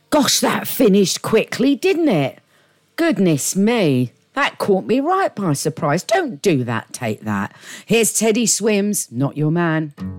Gosh, that finished quickly, didn't it? Goodness me. That caught me right by surprise. Don't do that, take that. Here's Teddy Swims, Not Your Man.